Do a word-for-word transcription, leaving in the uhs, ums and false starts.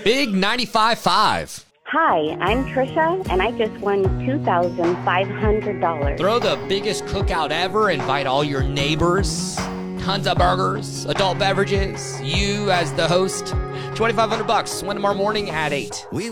Big ninety-five point five. Hi, I'm Trisha, and I just won two thousand five hundred dollars. Throw the biggest cookout ever. Invite all your neighbors. Tons of burgers, adult beverages. You as the host. twenty-five hundred bucks. Win tomorrow morning at eight. We